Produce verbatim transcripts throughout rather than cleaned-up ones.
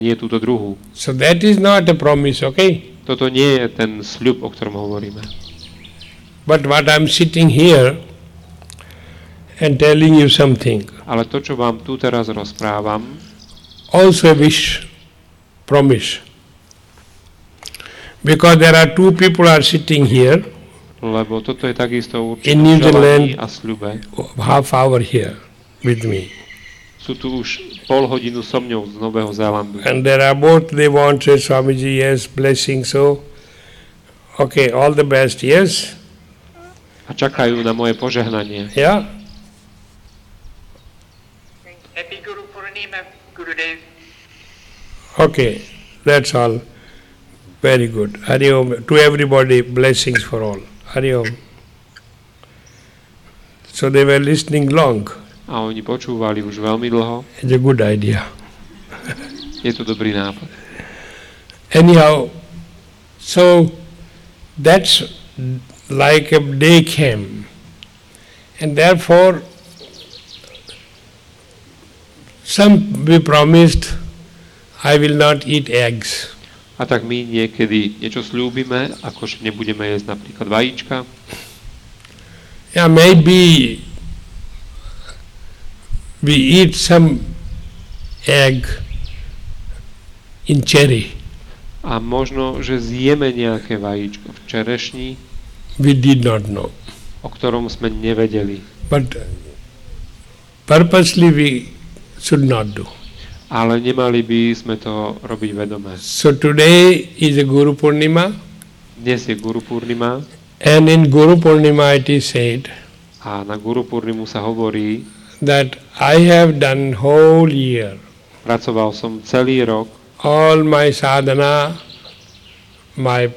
nie túto druhú. So that is not a promise, okay? Toto nie je ten sľub, o ktorom hovoríme. But what I'm sitting here and telling you something, Ale to, čo vám tu teraz rozprávam, also a wish, promise. Because there are two people are sitting here, lebo toto je takisto určite in New želaní Zealand, a sľube. half hour here with me. Sú tu už pol hodinu so mňou z Nového Zélandu. And there are both, they want to say, Swamiji, yes, blessing, so, okay, all the best, yes? A čakajú na moje požehnanie. Yeah? Happy Guru Purnima, Gurudev. Okay, that's all. Very good. Hari Om. To everybody, blessings for all. Hari Om. So they were listening long. A oni počúvali už veľmi dlho. It's a good idea. Je to dobrý nápad. Anyhow, so that's like a day came. And therefore, some we promised, I will not eat eggs. A tak my niekedy niečo sľúbime, ako že nebudeme jesť napríklad vajíčka. Yeah, maybe we eat some egg in cherry. A možno, že zjeme nejaké vajíčko v čerešni, We did not know. o ktorom sme nevedeli. But purposely we should not do. Ale nemali by sme to robiť vedome. So today is a Guru Purnima, Dnes je Guru Purnima and in Guru Purnima it is said a na Guru Purnimu sa hovorí, that I have done whole year, pracoval som celý rok, all my sadhana, my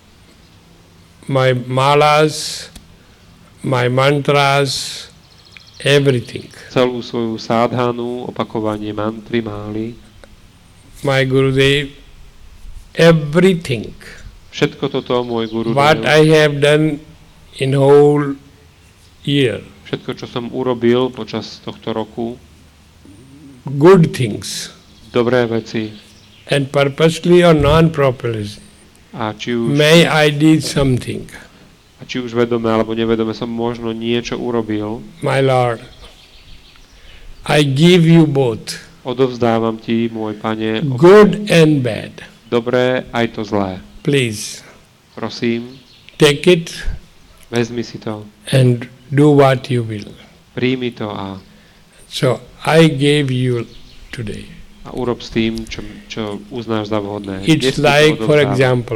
my malas, my mantras, everything. celú svoju sádhanu, opakovanie mantry, mály, My Gurudev, everything. všetko toto môj Guru What I have done in whole year, všetko, čo som urobil počas tohto roku, good things, dobré veci, and purposely or non-purposely, a či už, may I did something, a či už vedome alebo nevedome som možno niečo urobil, my Lord, I give you both, odovzdávam ti, môj Pane, good and bad. dobré aj to zlé. Please, Prosím, take it vezmi si to, and do what you will. príjmi to a, So I gave you today. a urob s tým, čo, čo uznáš za vhodné. It's Dnes ti to like, for odovzdávam. example,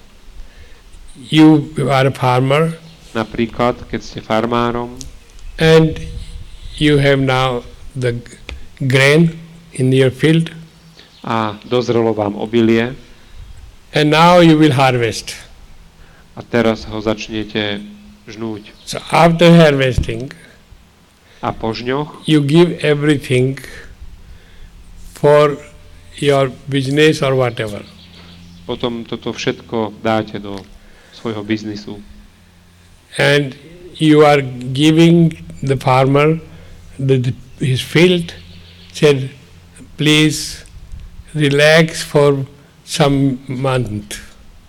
you are a farmer Napríklad, keď ste farmárom and you have now the g- grain in your field, a dozrelo vám obilie and now you will harvest. a teraz ho začnete žnúť. So after harvesting, A po žňoch you give everything for your business or whatever. potom toto všetko dáte do svojho biznisu. And you are giving the farmer the, the, his field, said, please relax for some month.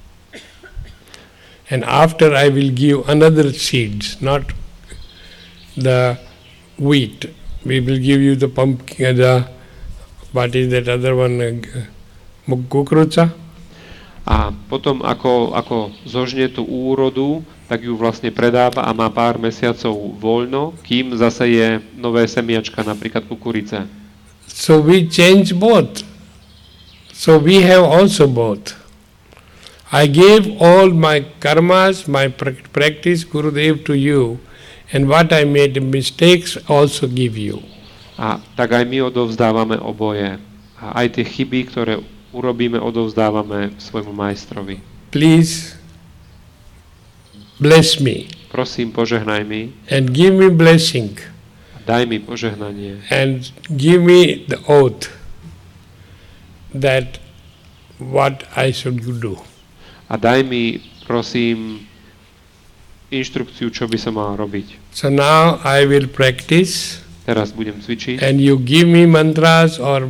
And after I will give another seeds, not the wheat. We will give you the pumpkin, the, what is that other one, uh, kukruca? A potom, ako, ako zožne tú úrodu, tak ju vlastne predáva a má pár mesiacov voľno, kým zase je nové semiačka, napríklad kukurice. So we change both. So we have also both. I gave all my karmas, my pra- practice, Gurudev, to you, and what I made mistakes also give you. A tak aj my odovzdávame oboje. A aj tie chyby, ktoré urobíme, odovzdávame svojmu majstrovi. Please bless me Prosím, požehnaj mi and give me blessing a daj mi požehnanie and give me the oath that what I should do. a daj mi, prosím, inštrukciu, čo by som mal robiť. So now I will practice Teraz budem cvičiť and you give me mantras or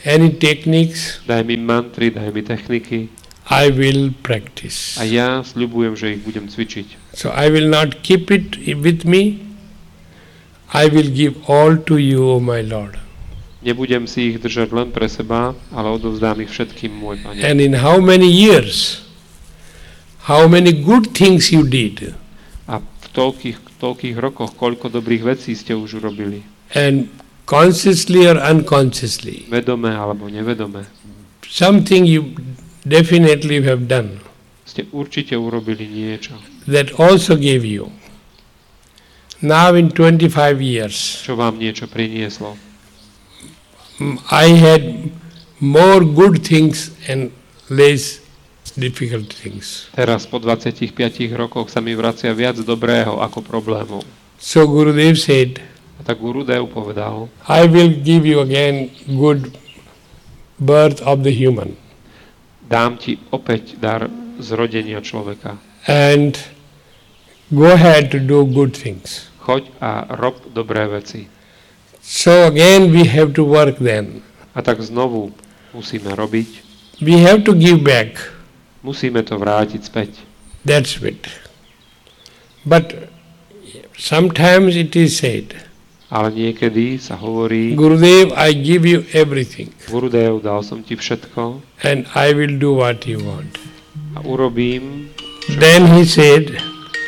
any techniques, daj mi mantry, daj mi techniky I will practice. a ja sľubujem, že ich budem cvičiť. So I will not keep it with me. I will give all to you, O my Lord. Nebudem si ich držať len pre seba, ale odovzdám ich všetkým, môj Pane. And in how many years, how many good things you did, A v toľkých, toľkých rokoch, koľko dobrých vecí ste už urobili. and consciously or unconsciously, Vedomé alebo nevedomé. something you definitely have done Ste určite urobili niečo, that also gave you. Now in twenty-five years, čo vám niečo prinieslo. mm, I had more good things and less difficult things. Teraz po dvadsiatich piatich rokoch sa mi vracia viac dobrého ako problémov. So Gurudev said, A tak Gurudev povedal, I will give you again good birth of the human. dám ti opäť dar zrodenia človeka. And go ahead to do good things. Choď a rob dobré veci. So again we have to work then. A tak znovu musíme robiť, We have to give back. musíme to vrátiť späť. That's it. But sometimes it is said, Ale niekedy sa hovorí, Gurudev, I give you everything Gurudev, dal som ti všetko and I will do what you want. a urobím. Then he said,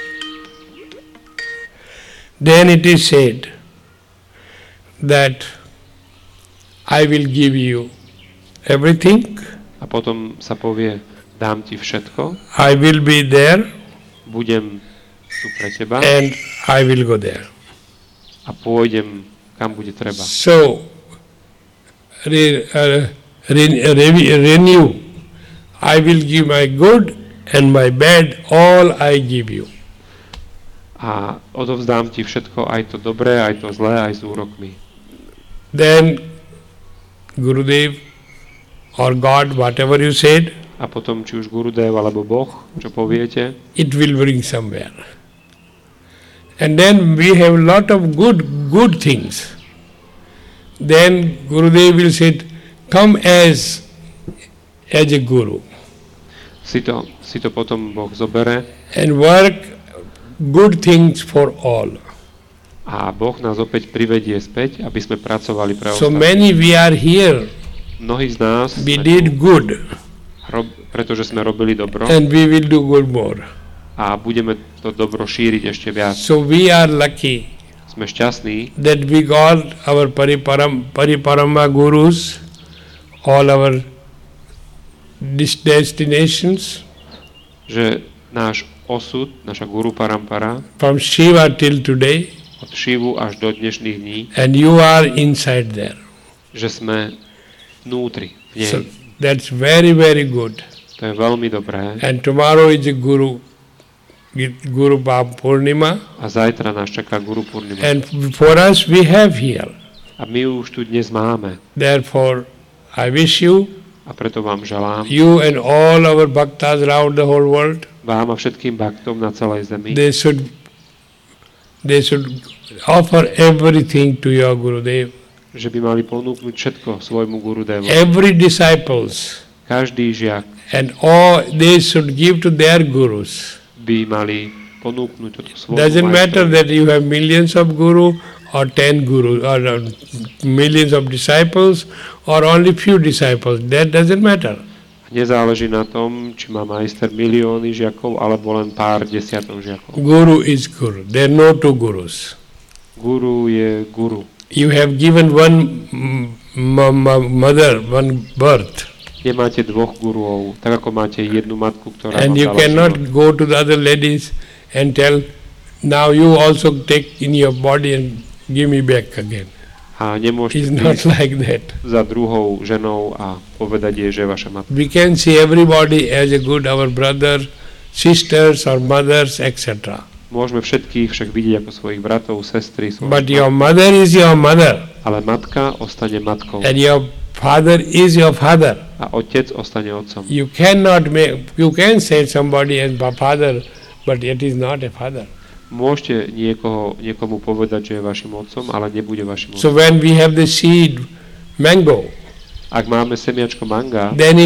then it is said that I will give you everything, A potom sa povie, dám ti všetko, I will be there budem tu pre teba and I will go there. a pôjdem, kam bude treba. So, re, uh, re, re, renew. I will give my good and my bad, all I give you. A odovzdám ti všetko, aj to dobré, aj to zlé, aj s úrokmi. Then Gurudev or God, whatever you said, A potom, či už Gurudev alebo Boh, čo poviete, it will bring somewhere. And then we have lot of good, good things. Then Gurudev will say, come as, as a guru si to, si to potom Boh zobere and work good things for all. a Boh nás opäť privedie späť, aby sme pracovali pre So ostatných. many we are here, Mnohí z nás, we sme did tu, good rob, pretože sme robili dobro and we will do good more. a budeme to dobro šíriť ešte viac. So we are lucky Sme šťastní, that we got our Pariparam, Pariparama gurus, all our dis- destinations, že náš osud, naša Guru Parampara, from Shiva till today, od Šivu až do dnešných dní, and you are inside there. že sme vnútri, v nej. So that's very, very good. To je veľmi dobré. And tomorrow is a Guru, Guru Purnima, A zajtra nás čaká Guru Purnima. and for us we have here. A my už tu dnes máme. Therefore, I wish you, A preto vám želám, you and all our bhaktas around the whole world, vám a všetkým baktom na celej zemi, they should, they should offer everything to your Gurudev. že by mali ponúknuť všetko svojmu Gurudevu. Every disciples Každý žiak and all they should give to their gurus. by mali ponúknuť toto svojmu Doesn't matter majstrovi. that you have millions of guru or ten gurus or uh, millions of disciples or only few disciples. That doesn't matter. Nezáleží na tom, či má majster milióny žiakov alebo len pár desiatok žiakov. Guru is guru. There are no two gurus. Guru je guru. You have given one m- m- m- mother, one birth, Nemáte dvoch guruov, tak ako máte jednu matku, ktorá and vám you dala cannot život. go to the other ladies and tell, now you also take in your body and give me back again. A It's nemôžete not ísť like that. za druhou ženou a povedať jej, že je vaša matka. We can see everybody as a good, our brother, sisters or mothers, et cetera. Môžeme všetkých však vidieť ako svojich bratov, sestry, svojich But your mat- mother is your mother, ale matka ostane matkou and your father is your father. a otec ostane otcom. You cannot make, you can say somebody as a father, but it is not a father. Môžete niekoho, niekomu povedať, že je vašim otcom, ale nebude vašim So otcom. when we have the seed, mango, ak máme semiačko manga, then